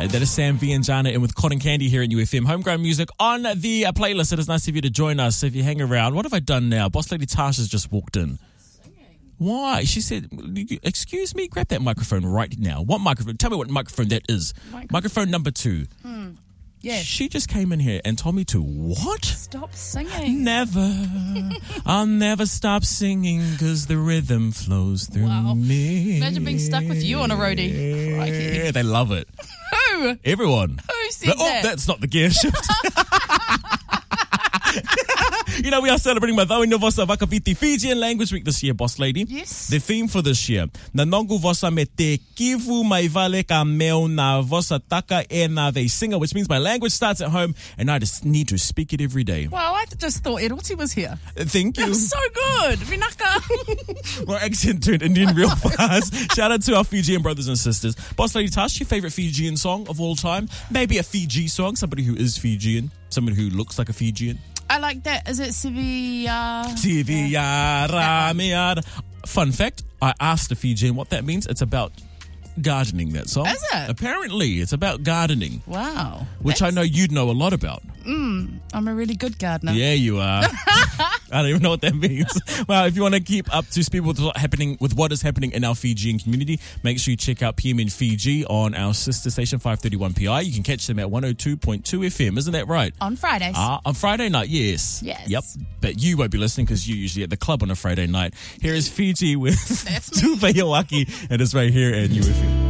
That is Sam V and Jana in with Cotton Candy here at UFM. Homegrown music on the playlist. It is nice of you to join us if you hang around. What have I done now? Boss Lady Tasha's just walked in. Why? She said, excuse me, grab that microphone right now. What microphone? Tell me what microphone that is. Microphone number 2. Yes. She just came in here and told me to what? Stop singing. Never. I'll never stop singing because the rhythm flows through me. Imagine being stuck with you on a roadie. Crikey. Yeah, they love it. Who? Everyone. Who said that? That's not the gear shift. You know, we are celebrating Madhawino Vosa Vakaviti Fijian Language Week this year, Boss Lady. Yes. The theme for this year, Nanongu Vosa me te kivu mai vale ka meo na vosa taka e na veisinga, which means my language starts at home and I just need to speak it every day. Well, I just thought Eroti was here. Thank you. That was so good. Vinaka. My accent turned Indian real fast. Shout out to our Fijian brothers and sisters. Boss Lady Tash, your favorite Fijian song of all time? Maybe a Fiji song, somebody who is Fijian, somebody who looks like a Fijian. I like that. Is it Siviyara? Siviyara. Fun fact, I asked a Fijian what that means. It's about gardening, that song. Is it? Apparently, it's about gardening. Wow. Which I know you'd know a lot about. I'm a really good gardener. Yeah, you are. I don't even know what that means. Well, if you want to keep up to speed with what is happening in our Fijian community, make sure you check out PM in Fiji on our sister station 531 PI. You can catch them at 102.2 FM. Isn't that right? On Fridays. On Friday night, yes. Yes. Yep. But you won't be listening because you're usually at the club on a Friday night. Here is Fiji with Tuve Yawaki, and it's right here at UFM.